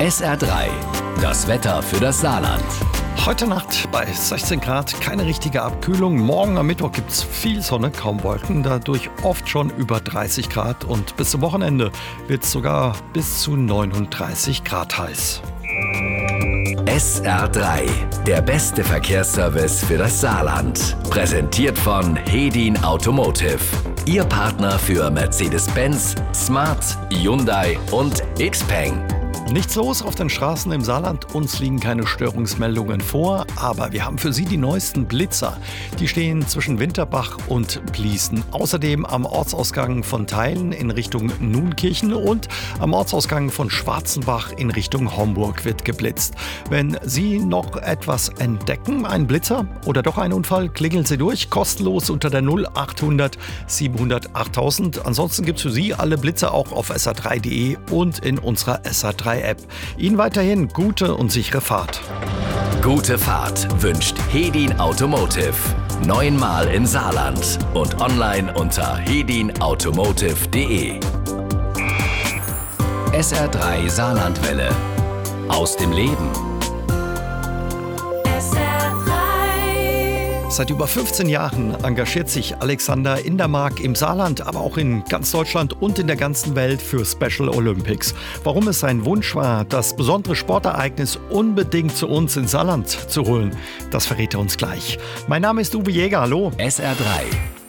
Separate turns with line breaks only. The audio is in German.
SR3, das Wetter für das Saarland.
Heute Nacht bei 16 Grad, keine richtige Abkühlung. Morgen am Mittwoch gibt es viel Sonne, kaum Wolken, dadurch oft schon über 30 Grad. Und bis zum Wochenende wird es sogar bis zu 39 Grad heiß.
SR3, der beste Verkehrsservice für das Saarland. Präsentiert von Hedin Automotive. Ihr Partner für Mercedes-Benz, Smart, Hyundai und XPeng.
Nichts los auf den Straßen im Saarland, uns liegen keine Störungsmeldungen vor, aber wir haben für Sie die neuesten Blitzer. Die stehen zwischen Winterbach und Pliesen. Außerdem am Ortsausgang von Theilen in Richtung Nunkirchen und am Ortsausgang von Schwarzenbach in Richtung Homburg wird geblitzt. Wenn Sie noch etwas entdecken, einen Blitzer oder doch einen Unfall, klingeln Sie durch, kostenlos unter der 0800 700 8000. Ansonsten gibt es für Sie alle Blitzer auch auf sr3.de und in unserer SR3 App. Ihnen weiterhin gute und sichere Fahrt.
Gute Fahrt wünscht Hedin Automotive. 9-mal im Saarland und online unter hedinautomotive.de. SR3 Saarlandwelle. Aus dem Leben.
Seit über 15 Jahren engagiert sich Alexander Indermark im Saarland, aber auch in ganz Deutschland und in der ganzen Welt für Special Olympics. Warum es sein Wunsch war, das besondere Sportereignis unbedingt zu uns ins Saarland zu holen, das verrät er uns gleich. Mein Name ist Uwe Jäger, hallo.
SR3